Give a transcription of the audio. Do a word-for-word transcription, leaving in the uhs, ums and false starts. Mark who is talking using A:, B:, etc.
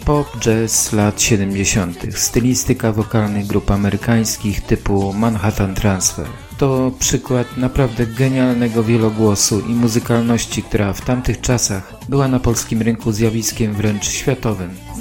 A: Pop jazz lat siedemdziesiątych. Stylistyka wokalnych grup amerykańskich typu Manhattan Transfer. To przykład naprawdę genialnego wielogłosu i muzykalności, która w tamtych czasach była na polskim rynku zjawiskiem wręcz światowym.